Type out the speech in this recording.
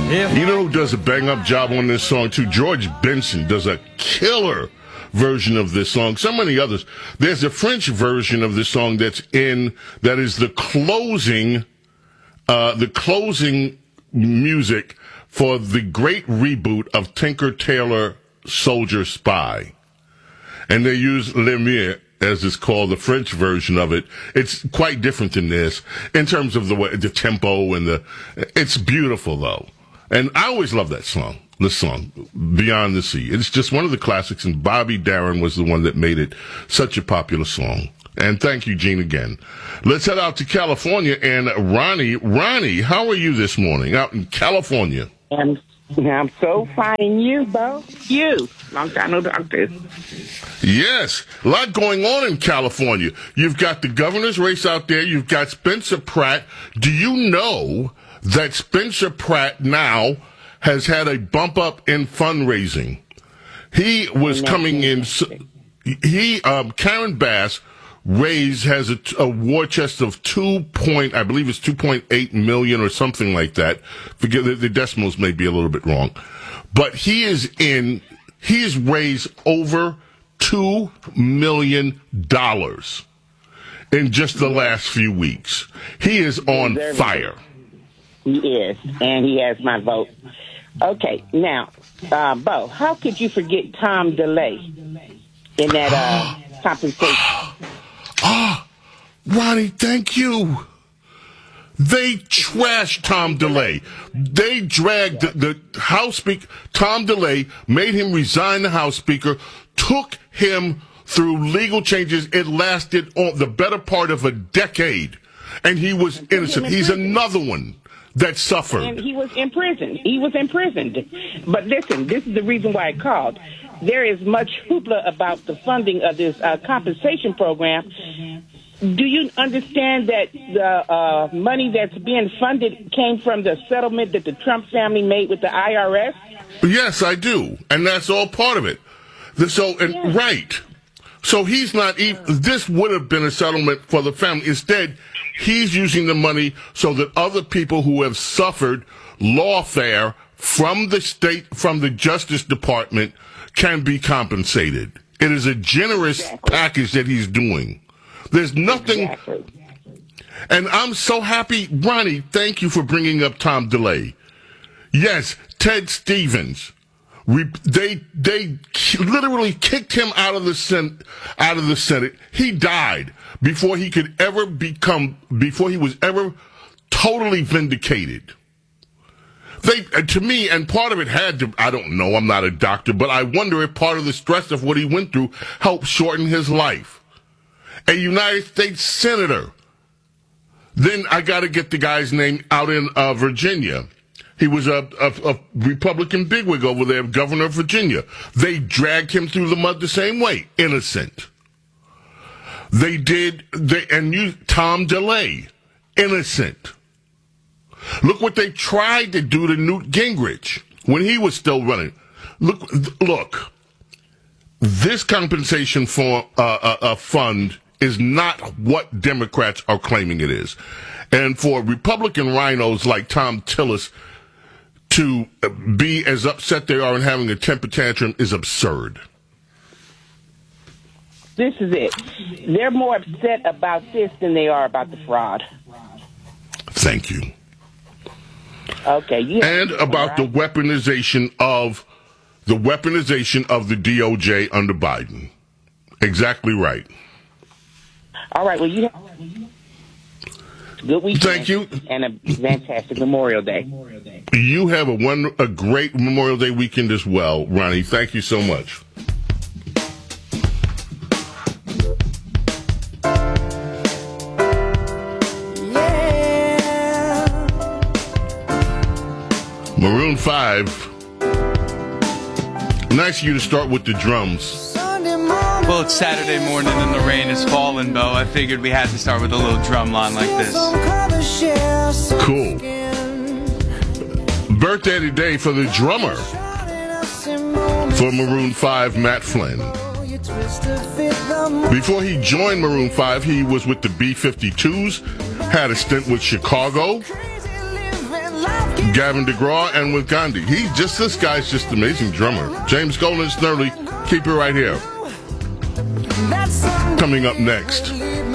You know who does a bang-up job on this song, too? George Benson does a killer version of this song. So many others. There's a French version of this song that is the closing music for the great reboot of Tinker Tailor Soldier Spy. And they use Le Mire, as it's called, the French version of it. It's quite different than this in terms of the tempo and it's beautiful though. And I always love that song, this song, Beyond the Sea. It's just one of the classics, and Bobby Darin was the one that made it such a popular song. And thank you, Gene, again. Let's head out to California, and Ronnie. Ronnie, how are you this morning out in California? I'm so fine. You, Bo? You. Long time no doctor. Yes. A lot going on in California. You've got the governor's race out there. You've got Spencer Pratt. Do you know that Spencer Pratt now has had a bump up in fundraising? He was coming in. Karen Bass has a war chest of I believe it's 2.8 million or something like that. Forget the decimals may be a little bit wrong, but he has raised over $2 million in just the last few weeks. He is on fire. He is, and he has my vote. Okay, now, Bo, how could you forget Tom DeLay in that compensation? Ronnie, thank you. They trashed Tom DeLay. They dragged the House Speaker. Tom DeLay made him resign the House Speaker, took him through legal changes. It lasted the better part of a decade, and he was innocent. He's another one that suffered. And he was imprisoned. But listen, this is the reason why I called. There is much hoopla about the funding of this compensation program. Do you understand that the money that's being funded came from the settlement that the Trump family made with the IRS? Yes, I do. And that's all part of it. Right. So he's not even, this would have been a settlement for the family. Instead, he's using the money so that other people who have suffered lawfare from the Justice Department can be compensated. It is a generous package that he's doing. There's nothing. Exactly. And I'm so happy. Ronnie, thank you for bringing up Tom DeLay. Yes, Ted Stevens. They literally kicked him out of the Senate. He died before he was ever totally vindicated. To me, and part of it I don't know, I'm not a doctor, but I wonder if part of the stress of what he went through helped shorten his life. A United States Senator. Then I gotta get the guy's name out in Virginia. He was a Republican bigwig over there, governor of Virginia. They dragged him through the mud the same way, innocent. Tom DeLay, innocent. Look what they tried to do to Newt Gingrich when he was still running. Look. This compensation for fund is not what Democrats are claiming it is, and for Republican rhinos like Tom Tillis to be as upset they are and having a temper tantrum is absurd. This is it. They're more upset about this than they are about the fraud. Thank you. Okay. And about the weaponization of the DOJ under Biden. Exactly right. All right. Well, you have good weekend. Thank you. And a fantastic Memorial Day. You have a great Memorial Day weekend as well, Ronnie. Thank you so much. Maroon 5. Nice of you to start with the drums. Well, it's Saturday morning and the rain is falling, Bo. I figured we had to start with a little drum line like this. Cool. Birthday today for the drummer for Maroon 5, Matt Flynn. Before he joined Maroon 5, he was with the B-52s, had a stint with Chicago, Gavin DeGraw, and with Gandhi. This guy's just an amazing drummer. James Golden, Snerdley, keep it right here. Coming up next.